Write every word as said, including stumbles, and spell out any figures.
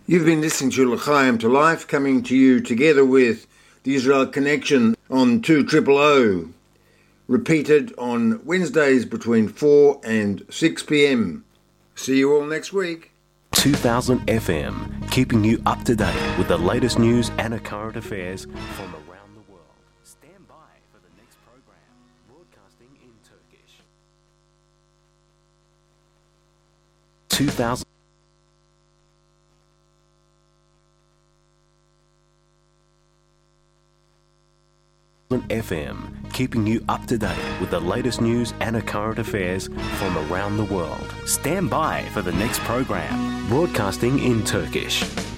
You've been listening to L'chaim to Life, coming to you together with the Israel Connection on two triple O, repeated on Wednesdays between four and six p.m. See you all next week. two thousand F M, keeping you up to date with the latest news and current affairs from around the world. Stand by for the next program, broadcasting in Turkish. two thousand F M, keeping you up to date with the latest news and current affairs from around the world. Stand by for the next program, broadcasting in Turkish.